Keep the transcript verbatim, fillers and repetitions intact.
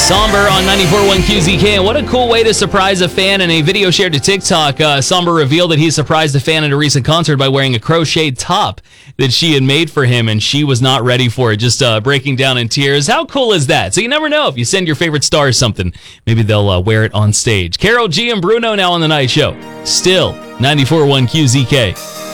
Somber on ninety-four point one Q Z K, and what a cool way to surprise a fan. In a video shared to TikTok, uh, Somber revealed that he surprised a fan at a recent concert by wearing a crocheted top that she had made for him, and she was not ready for it, just uh, breaking down in tears. How cool is that? So you never know, if you send your favorite stars something, maybe they'll uh, wear it on stage. Karol G and Bruno now on The Night Show. Still, ninety-four point one Q Z K.